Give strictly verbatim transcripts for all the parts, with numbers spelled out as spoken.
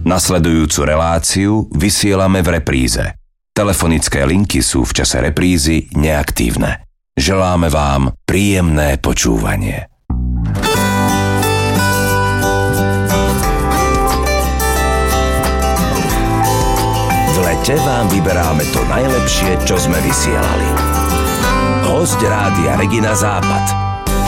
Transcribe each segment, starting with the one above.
Nasledujúcu reláciu vysielame v repríze. Telefonické linky sú v čase reprízy neaktívne. Želáme vám príjemné počúvanie. V lete vám vyberáme to najlepšie, čo sme vysielali. Hosť Rádia Regina Západ.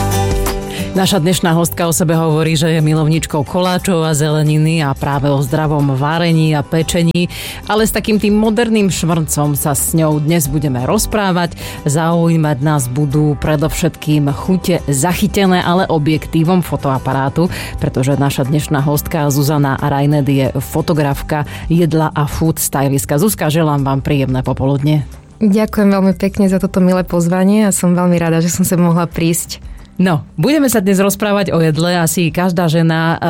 Naša dnešná hostka o sebe hovorí, že je milovničkou koláčov a zeleniny a práve o zdravom varení a pečení, ale s takým tým moderným šmrncom sa s ňou dnes budeme rozprávať. Zaujímať nás budú predovšetkým chute zachytené, ale objektívom fotoaparátu, pretože naša dnešná hostka Zuzana Rajnet je fotografka, jedla a food stylistka. Zuzka, želám vám príjemné popoludne. Ďakujem veľmi pekne za toto milé pozvanie a som veľmi rada, že som sa mohla prísť. No, budeme sa dnes rozprávať o jedle. Asi každá žena uh,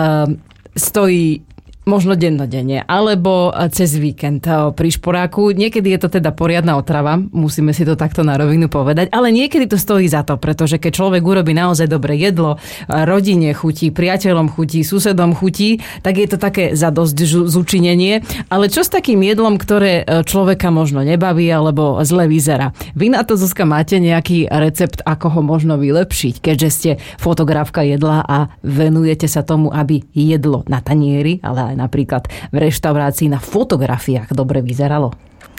stojí možno dennodenne, alebo cez víkend pri šporáku. Niekedy je to teda poriadna otrava, musíme si to takto na rovinu povedať, ale niekedy to stojí za to, pretože keď človek urobí naozaj dobré jedlo, rodine chutí, priateľom chutí, susedom chutí, tak je to také zadosť zúčinenie. Ale čo s takým jedlom, ktoré človeka možno nebaví alebo zle vyzerá? Vy na to, Zuzka, máte nejaký recept, ako ho možno vylepšiť, keďže ste fotografka jedla a venujete sa tomu, aby jedlo na tanieri, ale aj napríklad v reštaurácii na fotografiách dobre vyzeralo?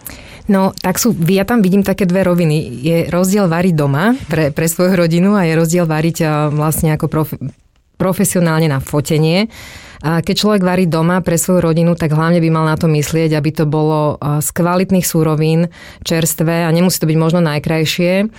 No, tak sú, ja tam vidím také dve roviny. Je rozdiel variť doma pre, pre svoju rodinu a je rozdiel variť vlastne ako prof, profesionálne na fotenie. A keď človek varí doma pre svoju rodinu, tak hlavne by mal na to myslieť, aby to bolo z kvalitných súrovín, čerstvé a nemusí to byť možno najkrajšie,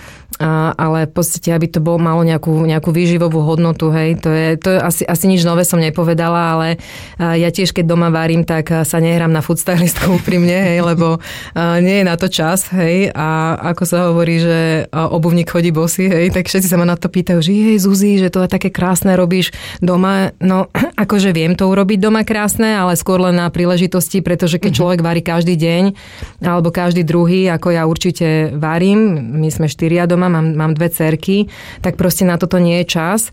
ale v podstate, aby to bolo, malo nejakú, nejakú výživovú hodnotu, hej. To je, to je asi, asi nič nové som nepovedala, ale ja tiež, keď doma varím, tak sa nehrám na food stylistku úprimne, hej, lebo nie je na to čas, hej. A ako sa hovorí, že obuvník chodí bosý, hej, tak všetci sa ma na to pýtajú, že jej, Zuzi, že to je také krásne robíš doma. No, akože viem to urobiť doma krásne, ale skôr len na príležitosti, pretože keď človek varí každý deň alebo každý druhý, ako ja určite varím, my sme štyria doma, mám, mám dve dcerky, tak proste na toto nie je čas.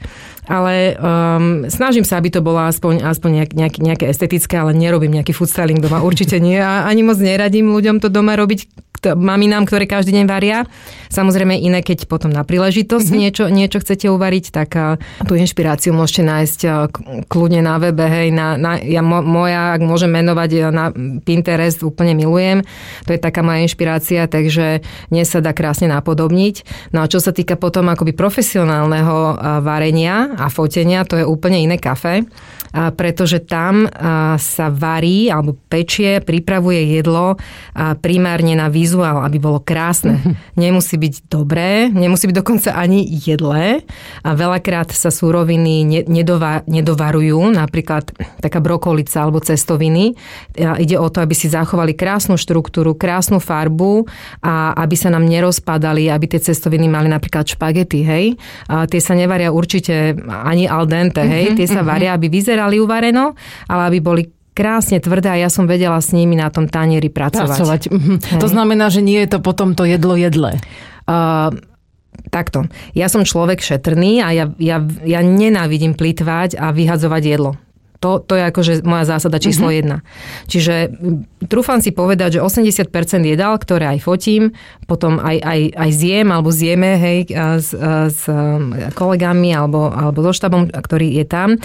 Ale um, snažím sa, aby to bolo aspoň, aspoň nejak, nejak, nejaké estetické, ale nerobím nejaký food styling doma, určite nie. A ani moc neradím ľuďom to doma robiť, kto, maminám, ktoré každý deň varia. Samozrejme iné, keď potom na príležitosť mm-hmm. niečo, niečo chcete uvariť, tak uh, tú inšpiráciu môžete nájsť uh, kľudne na webe. Hej, na, na, ja, mo, moja, ak môžem menovať, na Pinterest úplne milujem. To je taká moja inšpirácia, takže dnes sa dá krásne napodobniť. No a čo sa týka potom akoby profesionálneho uh, varenia a fotenia, to je úplne iné kafe, a pretože tam a, sa varí alebo pečie, pripravuje jedlo a primárne na vizuál, aby bolo krásne. Mm-hmm. Nemusí byť dobré, nemusí byť dokonca ani jedlé a veľakrát sa súroviny ne, nedova, nedovarujú, napríklad taká brokolica alebo cestoviny. A ide o to, aby si zachovali krásnu štruktúru, krásnu farbu a aby sa nám nerozpadali, aby tie cestoviny mali napríklad špagety, hej. A tie sa nevaria určite ani al dente, hej. Tie sa varia, aby vyzerali uvareno, ale aby boli krásne tvrdé a ja som vedela s nimi na tom tanieri pracovať. pracovať. To znamená, že nie je to potom to jedlo jedle. Uh, takto. Ja som človek šetrný a ja, ja, ja nenávidím plytvať a vyhadzovať jedlo. To, to je akože moja zásada číslo mm-hmm. jedna. Čiže trúfam si povedať, že osemdesiat percent jedál, ktoré aj fotím, potom aj, aj, aj zjem alebo zjeme, hej, s, s kolegami alebo, alebo so štábom, ktorý je tam.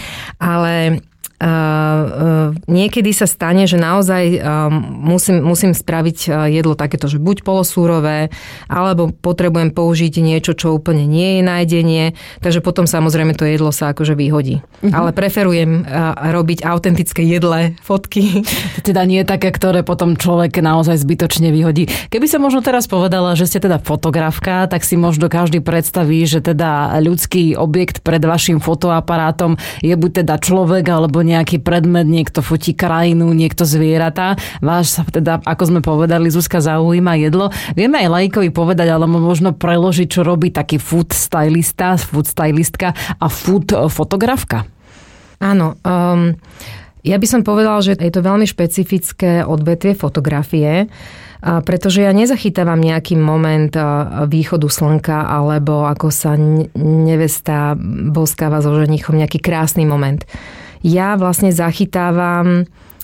Ale Uh, uh, niekedy sa stane, že naozaj uh, musím, musím spraviť uh, jedlo takéto, že buď polosúrové, alebo potrebujem použiť niečo, čo úplne nie je na jedenie, takže potom samozrejme to jedlo sa akože vyhodí. Uh-huh. Ale preferujem uh, robiť autentické jedlé, fotky. Teda nie také, ktoré potom človek naozaj zbytočne vyhodí. Keby som možno teraz povedala, že ste teda fotografka, tak si možno každý predstaví, že teda ľudský objekt pred vašim fotoaparátom je buď teda človek, alebo nejaký predmet, niekto fotí krajinu, niekto zvieratá. Váš sa teda, ako sme povedali, Zuzka, zaujíma jedlo. Vieme aj laikovi povedať, alebo možno preložiť, čo robí taký food stylista, food stylistka a food fotografka? Áno. Um, ja by som povedala, že je to veľmi špecifické odvetvie fotografie, pretože ja nezachytávam nejaký moment východu slnka alebo ako sa nevesta boskáva so ženichom, nejaký krásny moment. Ja vlastne zachytávam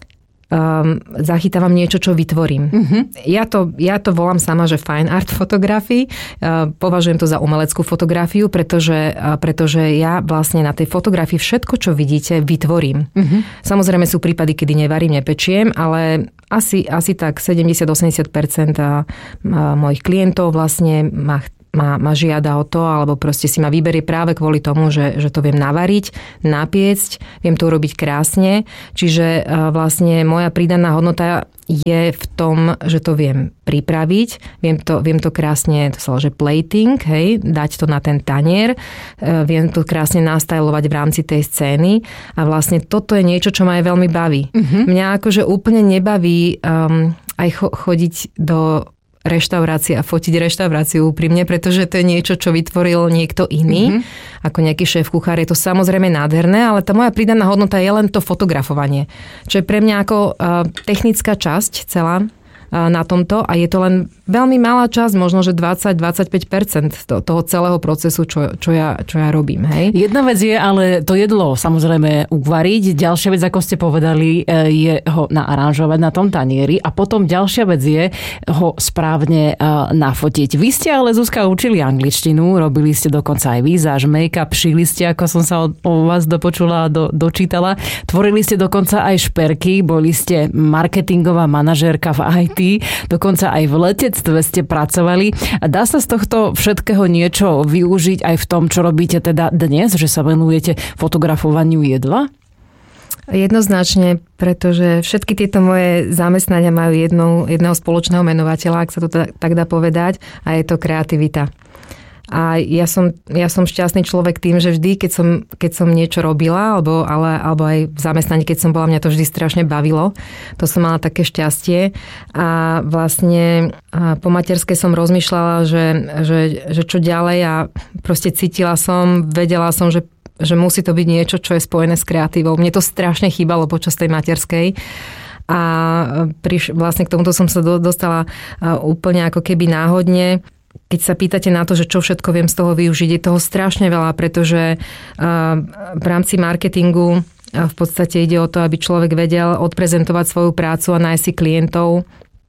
um, zachytávam niečo, čo vytvorím. Uh-huh. Ja, to, ja to volám sama, že fine art fotografii. Uh, považujem to za umeleckú fotografiu, pretože, uh, pretože ja vlastne na tej fotografii všetko, čo vidíte, vytvorím. Uh-huh. Samozrejme sú prípady, kedy nevarím, nepečiem, ale asi, asi tak sedemdesiat až osemdesiat percent mojich klientov vlastne ma Ma, ma žiada o to, alebo proste si ma vyberie práve kvôli tomu, že, že to viem navariť, napiecť, viem to urobiť krásne. Čiže vlastne moja pridaná hodnota je v tom, že to viem pripraviť, viem to, viem to krásne, to sa volá, že plating, hej, dať to na ten tanier, viem to krásne nastajlovať v rámci tej scény a vlastne toto je niečo, čo ma aj veľmi baví. Uh-huh. Mňa akože úplne nebaví um, aj cho- chodiť do reštaurácie a fotiť reštauráciu úprimne, pretože to je niečo, čo vytvoril niekto iný, mm-hmm. ako nejaký šéf kuchár. Je to samozrejme nádherné, ale tá moja pridaná hodnota je len to fotografovanie, čo je pre mňa ako uh, technická časť celá uh, na tomto a je to len veľmi malá časť, možno že dvadsať až dvadsaťpäť percent toho celého procesu, čo, čo, ja, čo ja robím. Hej? Jedna vec je ale to jedlo samozrejme uvariť. Ďalšia vec, ako ste povedali, je ho naaranžovať na tom tanieri a potom ďalšia vec je ho správne nafotiť. Vy ste ale, Zuzka, učili angličtinu, robili ste dokonca aj výzáž, make-up, šili ste, ako som sa o, o vás dopočula a do, dočítala. Tvorili ste dokonca aj šperky, boli ste marketingová manažérka v í té, dokonca aj v letectve ste pracovali. A dá sa z tohto všetkého niečo využiť aj v tom, čo robíte teda dnes, že sa venujete fotografovaniu jedla? Jednoznačne, pretože všetky tieto moje zamestnania majú jednou, jedného spoločného menovateľa, ak sa to tak dá povedať, a je to kreativita. A ja som, ja som šťastný človek tým, že vždy, keď som, keď som niečo robila, alebo, ale, alebo aj v zamestnaní, keď som bola, mňa to vždy strašne bavilo. To som mala také šťastie. A vlastne a po materskej som rozmýšľala, že, že, že čo ďalej a proste cítila som, vedela som, že že musí to byť niečo, čo je spojené s kreatívou. Mne to strašne chýbalo počas tej materskej. A priš, vlastne k tomuto som sa do, dostala úplne ako keby náhodne. Keď sa pýtate na to, že čo všetko viem z toho využiť, je toho strašne veľa, pretože v rámci marketingu v podstate ide o to, aby človek vedel odprezentovať svoju prácu a nájsť si klientov.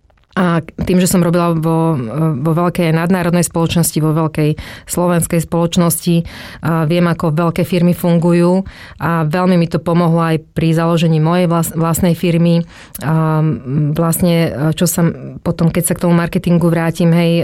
A tým, že som robila vo, vo veľkej nadnárodnej spoločnosti, vo veľkej slovenskej spoločnosti, viem, ako veľké firmy fungujú a veľmi mi to pomohlo aj pri založení mojej vlastnej firmy. Vlastne, čo sa potom, keď sa k tomu marketingu vrátim, hej,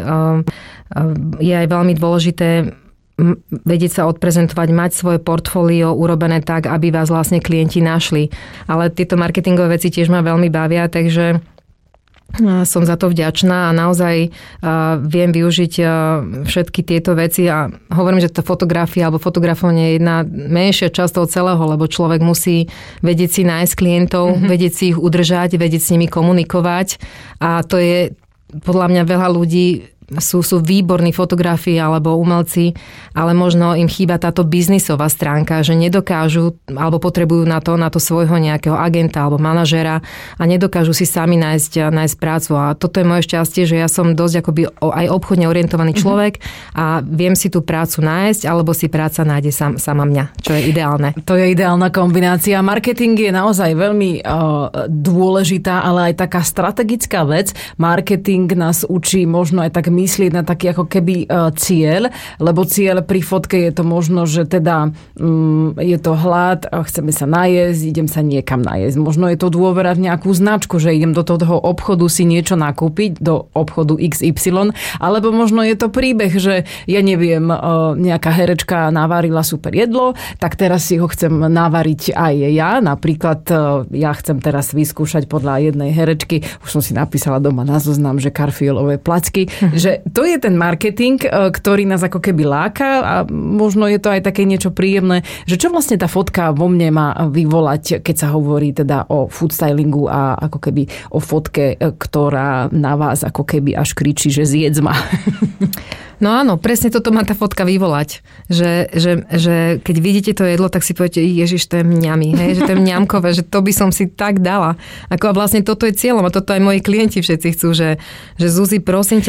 je aj veľmi dôležité vedieť sa odprezentovať, mať svoje portfólio urobené tak, aby vás vlastne klienti našli. Ale tieto marketingové veci tiež ma veľmi bavia, takže som za to vďačná a naozaj viem využiť všetky tieto veci a hovorím, že tá fotografia alebo fotografovanie je jedna menšia časť toho celého, lebo človek musí vedieť si nájsť klientov, mm-hmm. vedieť si ich udržať, vedieť s nimi komunikovať a to je podľa mňa veľa ľudí sú, sú výborní fotografi alebo umelci, ale možno im chýba táto biznisová stránka, že nedokážu alebo potrebujú na to, na to svojho nejakého agenta alebo manažera a nedokážu si sami nájsť, nájsť prácu. A toto je moje šťastie, že ja som dosť akoby aj obchodne orientovaný človek a viem si tú prácu nájsť, alebo si práca nájde sam, sama mňa, čo je ideálne. To je ideálna kombinácia. Marketing je naozaj veľmi uh, dôležitá, ale aj taká strategická vec. Marketing nás učí možno aj tak myslieť na taký ako keby cieľ, lebo cieľ pri fotke je to možno, že teda um, je to hlad, chceme sa najesť, idem sa niekam najesť. Možno je to dôvera v nejakú značku, že idem do toho obchodu si niečo nakúpiť, do obchodu iks ypsilon, alebo možno je to príbeh, že ja neviem, nejaká herečka navarila super jedlo, tak teraz si ho chcem navariť aj ja. Napríklad ja chcem teraz vyskúšať podľa jednej herečky, už som si napísala doma na zoznam, že karfiolové placky, že to je ten marketing, ktorý nás ako keby láka a možno je to aj také niečo príjemné, že čo vlastne tá fotka vo mne má vyvolať, keď sa hovorí teda o food stylingu a ako keby o fotke, ktorá na vás ako keby až kričí, že zjedz ma. No áno, presne toto má tá fotka vyvolať. Že, že, že keď vidíte to jedlo, tak si poviete, ježiš, to je mňami, hej? Že to je mňamkové, že to by som si tak dala. Ako a vlastne toto je cieľom a toto aj moji klienti všetci chcú, že, že Zuzi, prosím ťa, uvar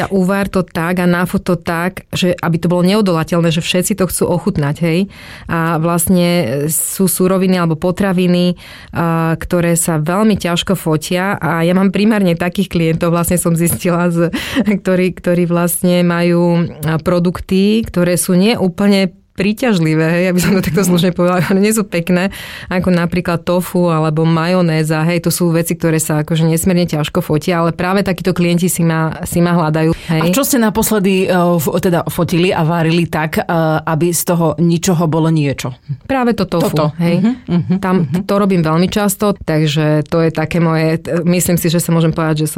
navar to tak a nafoto tak, že aby to bolo neodolateľné, že všetci to chcú ochutnať, hej. A vlastne sú suroviny alebo potraviny, ktoré sa veľmi ťažko fotia a ja mám primárne takých klientov, vlastne som zistila, z, ktorí, ktorí vlastne majú produkty, ktoré sú nie úplne príťažlivé, hej, aby som to takto slušne povedala, ale nie sú pekné, ako napríklad tofu alebo majonéza, hej, to sú veci, ktoré sa akože nesmierne ťažko fotia, ale práve takíto klienti si ma, si ma hľadajú. Hej. A čo ste naposledy uh, teda fotili a varili tak, uh, aby z toho ničoho bolo niečo? Práve to tofu, Toto. hej. Uh-huh, uh-huh, Tam uh-huh. to robím veľmi často, takže to je také moje, myslím si, že sa môžem povedať, že som